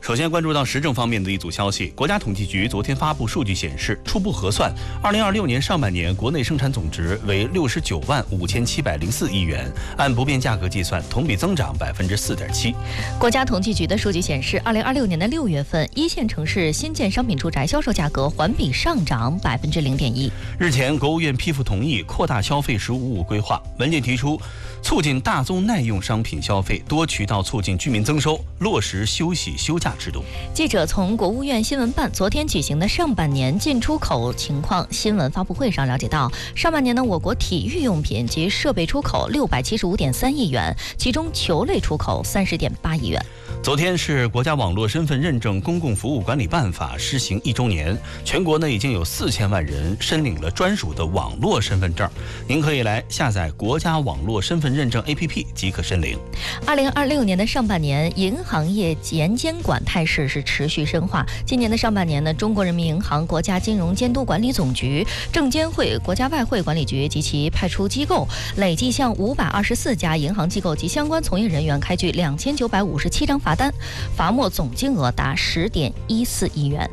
首先关注到时政方面的一组消息，国家统计局昨天发布数据显示，初步核算，2026年上半年国内生产总值为695704亿元，按不变价格计算，同比增长4.7%。 国家统计局的数据显示，2026年的6月份，一线城市新建商品住宅销售价格环比上涨0.1%。 日前，国务院批复同意扩大消费“十五五”规划，文件提出，促进大宗耐用商品消费，多渠道促进居民增收，落实休息休假制度。 记者从国务院新闻办昨天举行的上半年进出口情况新闻发布会上了解到，上半年呢，我国体育用品及设备出口675.3亿元，其中球类出口30.8亿元。 昨天是国家网络身份认证公共服务管理办法施行1周年，全国呢已经有4000万人申领了专属的网络身份证，您可以来下载国家网络身份认证 APP 即可申领。 2026年的上半年，银行业严监管态势是持续深化。今年的上半年呢，中国人民银行、国家金融监督管理总局、证监会、国家外汇管理局及其派出机构累计向524家银行机构及相关从业人员开具2957张罚单，罚没总金额达10.14亿元。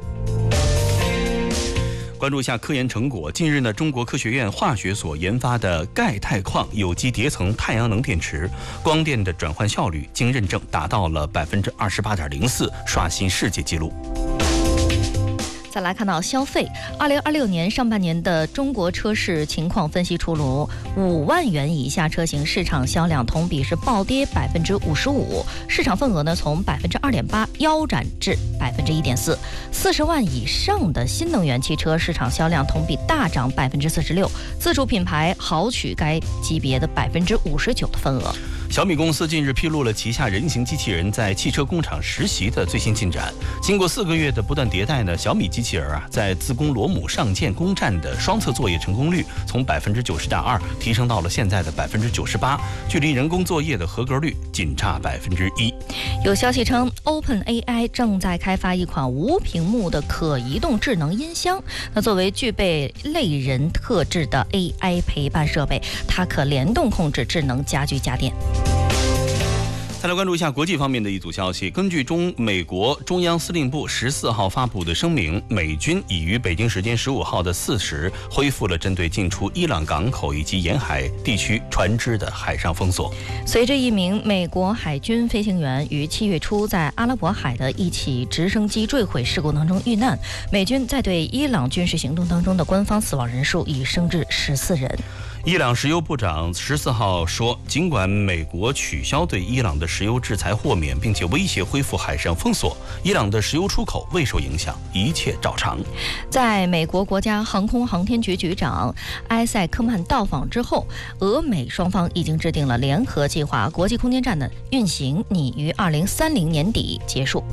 关注一下科研成果。近日呢，中国科学院化学所研发的钙钛矿有机叠层太阳能电池，光电的转换效率经认证达到了28.04%，刷新世界纪录。 再来看到消费，2026年上半年的中国车市情况分析出炉，5万元以下车型市场销量同比是暴跌55%，市场份额呢从2.8%腰斩至1.4%，40万以上的新能源汽车市场销量同比大涨46%，自主品牌豪取该级别的59%的份额。 小米公司近日披露了旗下人形机器人在汽车工厂实习的最新进展。经过4个月的不断迭代呢，小米机器人在自贡罗姆上建工站的双侧作业成功率从90.2%提升到了现在的98%，距离人工作业的合格率仅差1%。 有消息称 ，OpenAI 正在开发一款无屏幕的可移动智能音箱。那作为具备类人特质的 AI 陪伴设备，它可联动控制智能家居家电。 再来关注一下国际方面的一组消息。根据美国中央司令部14号发布的声明，美军已于北京时间15号的4时恢复了针对进出伊朗港口以及沿海地区船只的海上封锁。 随着一名美国海军飞行员于7月初在阿拉伯海的一起直升机坠毁事故当中遇难，美军在对伊朗军事行动当中的官方死亡人数已升至14人。 伊朗石油部长14号说，尽管美国取消对伊朗的石油制裁豁免，并且威胁恢复海上封锁，伊朗的石油出口未受影响，一切照常。 在美国国家航空航天局局长埃塞克曼到访之后，俄美双方已经制定了联合计划，国际空间站的运行拟于2030年底结束。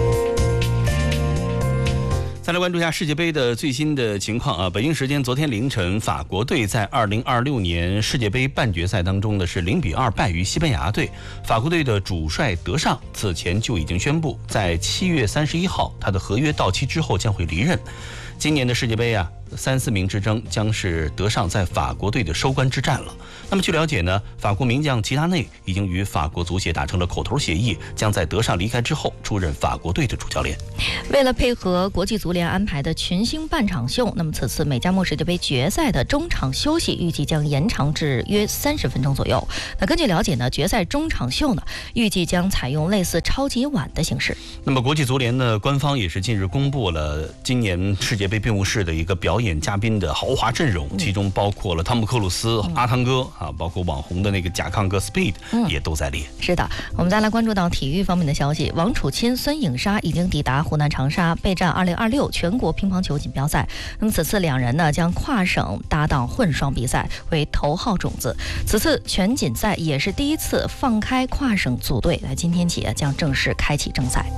再来关注一下世界杯的最新的情况北京时间昨天凌晨，法国队在2026年世界杯半决赛当中呢是0-2败于西班牙队。法国队的主帅德尚此前就已经宣布，在7月31号他的合约到期之后将会离任。今年的世界杯3-4名之争将是德尚在法国队的收官之战了。那么据了解呢，法国名将齐达内已经与法国足协达成了口头协议，将在德尚离开之后出任法国队的主教练。 为了配合国际足联安排的群星半场秀，那么此次美加墨世界杯决赛的中场休息预计将延长至约30分钟左右。那根据了解呢，决赛中场秀呢预计将采用类似超级碗的形式。 那么国际足联呢官方也是近日公布了今年世界杯闭幕式的一个表演嘉宾的豪华阵容，其中包括了汤姆克鲁斯、阿汤哥包括网红的那个甲亢哥 Speed 也都在列。 是的，我们再来关注到体育方面的消息。王楚钦、孙颖莎已经抵达湖南长沙，备战2026全国乒乓球锦标赛。那么此次两人呢将跨省搭档混双比赛，为头号种子。此次全锦赛也是第一次放开跨省组队，在今天起将正式开启正赛。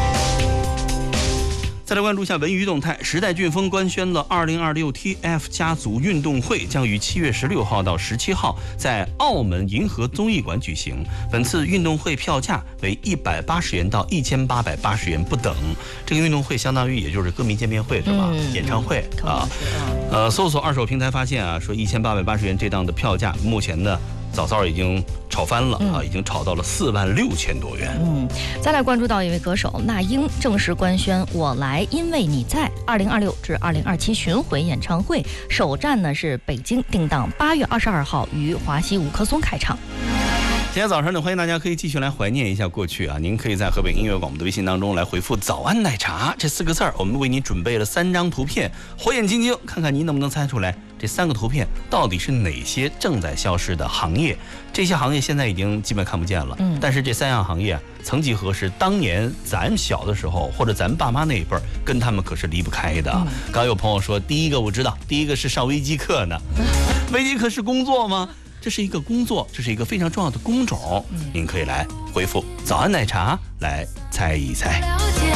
再来关注一下文娱动态。时代骏风官宣了2026 TF 家族运动会将于7月16号到17号在澳门银河综艺馆举行。本次运动会票价为180元到1880元不等。这个运动会相当于也就是歌迷见面会是吧？演唱会搜索二手平台发现说1880元这档的票价目前呢早早已经炒翻了啊，已经炒到了46000多元。 再来关注到一位歌手那英正式官宣《我来因为你在》2026至2027巡回演唱会，首站呢是北京，定档8月22号于华西五棵松开场。 今天早上呢，欢迎大家可以继续来怀念一下过去啊！您可以在河北音乐广播的微信当中来回复"早安奶茶"这4个字儿，我们为您准备了3张图片，火眼金睛，看看您能不能猜出来这3个图片到底是哪些正在消失的行业。这些行业现在已经基本看不见了，但是这3样行业曾几何时，当年咱小的时候或者咱爸妈那一辈儿，跟他们可是离不开的。刚有朋友说，第一个我知道，第一个是上微机课呢。微机课是工作吗？这是一个工作，这是一个非常重要的工种，您可以来回复"早安奶茶"来猜一猜。